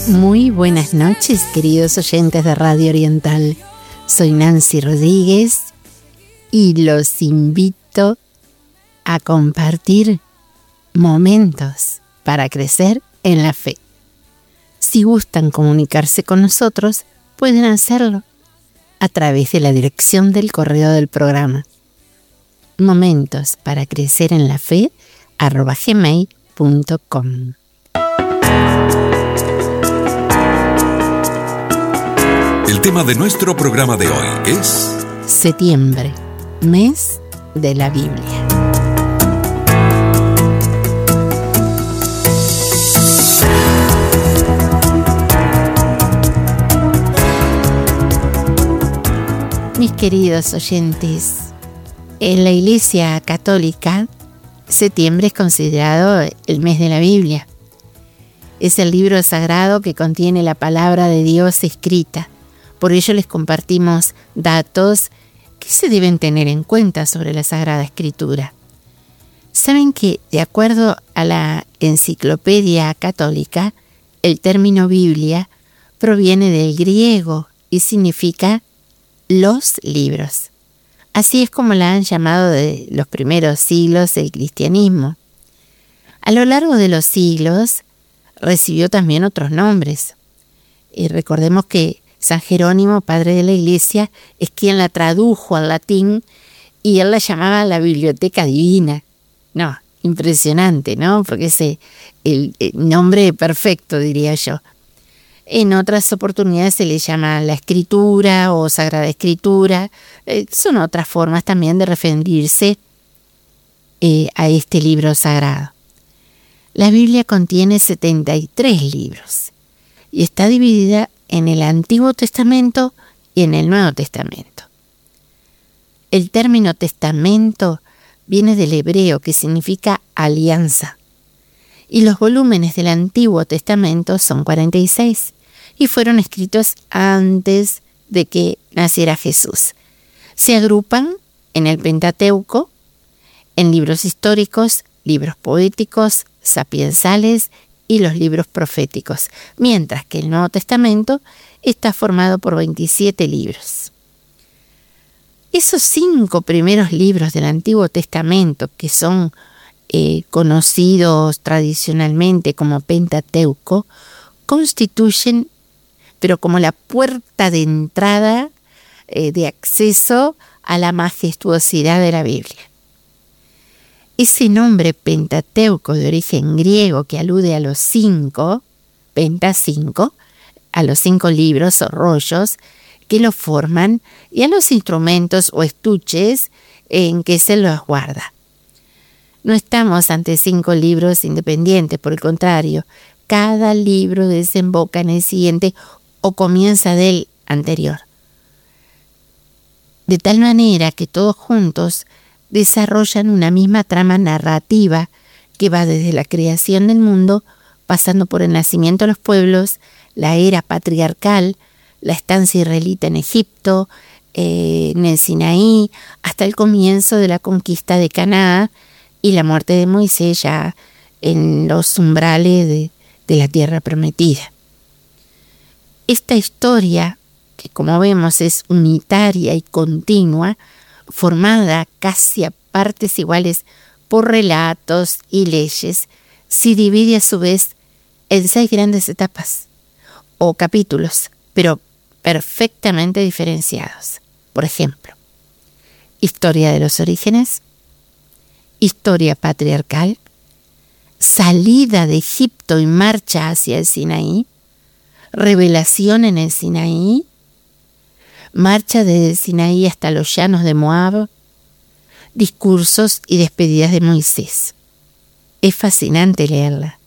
Muy buenas noches, queridos oyentes de Radio Oriental. Soy Nancy Rodríguez y los invito a compartir momentos para crecer en la fe. Si gustan comunicarse con nosotros, pueden hacerlo a través de la dirección del correo del programa momentos para crecer en la fe @gmail.com. El tema de nuestro programa de hoy es Septiembre, mes de la Biblia. Mis queridos oyentes, en la Iglesia Católica, septiembre es considerado el mes de la Biblia. Es el libro sagrado que contiene la palabra de Dios escrita. Por ello les compartimos datos que se deben tener en cuenta sobre la Sagrada Escritura. Saben que, de acuerdo a la Enciclopedia Católica, el término Biblia proviene del griego y significa los libros. Así es como la han llamado de los primeros siglos el cristianismo. A lo largo de los siglos recibió también otros nombres. Y recordemos que San Jerónimo, padre de la Iglesia, es quien la tradujo al latín y él la llamaba la Biblioteca Divina. No, impresionante, ¿no? Porque es el nombre perfecto, diría yo. En otras oportunidades se le llama la Escritura o Sagrada Escritura. Son otras formas también de referirse a este libro sagrado. La Biblia contiene 73 libros y está dividida en el Antiguo Testamento y en el Nuevo Testamento. El término testamento viene del hebreo, que significa alianza, y los volúmenes del Antiguo Testamento son 46 y fueron escritos antes de que naciera Jesús. Se agrupan en el Pentateuco, en libros históricos, libros poéticos, sapiensales y los libros proféticos, mientras que el Nuevo Testamento está formado por 27 libros. Esos 5 primeros libros del Antiguo Testamento, que son conocidos tradicionalmente como Pentateuco, constituyen, pero como la puerta de entrada, de acceso a la majestuosidad de la Biblia. Ese nombre Pentateuco, de origen griego, que alude a los 5, penta 5, a los 5 libros o rollos que lo forman y a los instrumentos o estuches en que se los guarda. No estamos ante 5 libros independientes, por el contrario, cada libro desemboca en el siguiente o comienza del anterior. De tal manera que todos juntos desarrollan una misma trama narrativa que va desde la creación del mundo, pasando por el nacimiento de los pueblos, la era patriarcal, la estancia israelita en Egipto, en el Sinaí, hasta el comienzo de la conquista de Canaán y la muerte de Moisés ya en los umbrales de la tierra prometida. Esta historia, que como vemos es unitaria y continua, formada casi a partes iguales por relatos y leyes, se divide a su vez en 6 grandes etapas o capítulos, pero perfectamente diferenciados. Por ejemplo, historia de los orígenes, historia patriarcal, salida de Egipto y marcha hacia el Sinaí, revelación en el Sinaí, marcha desde el Sinaí hasta los llanos de Moab, discursos y despedidas de Moisés. Es fascinante leerla.